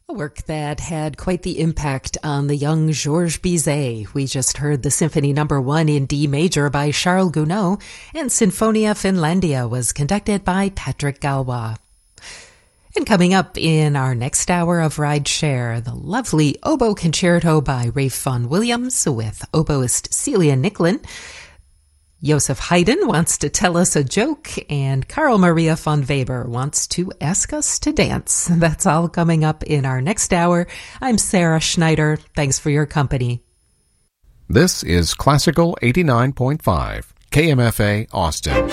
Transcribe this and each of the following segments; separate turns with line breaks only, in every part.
A work that had quite the impact on the young Georges Bizet. We just heard the Symphony No. 1 in D major by Charles Gounod, and Sinfonia Finlandia was conducted by Patrick Galois. And coming up in our next hour of Ride Share, the lovely Oboe Concerto by Ralph Vaughan Williams with oboist Celia Nicklin. Joseph Haydn wants to tell us a joke, and Carl Maria von Weber wants to ask us to dance. That's all coming up in our next hour. I'm Sarah Schneider. Thanks for your company.
This is Classical 89.5, KMFA Austin.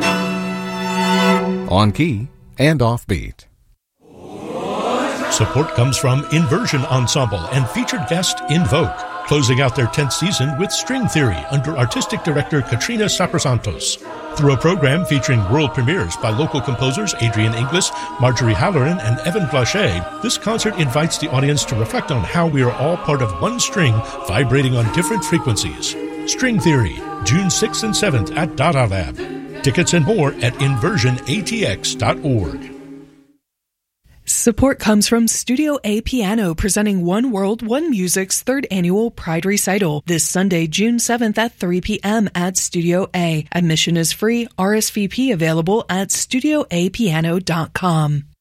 On key and offbeat.
Support comes from Inversion Ensemble and featured guest Invoke, closing out their 10th season with String Theory under artistic director Katrina Saprasantos. Through a program featuring world premieres by local composers Adrian Inglis, Marjorie Halloran, and Evan Blanchet, this concert invites the audience to reflect on how we are all part of one string vibrating on different frequencies. String Theory, June 6th and 7th at Dada Lab. Tickets and more at inversionatx.org.
Support comes from Studio A Piano, presenting One World, One Music's 3rd annual Pride Recital this Sunday, June 7th at 3 p.m. at Studio A. Admission is free. RSVP available at studioapiano.com.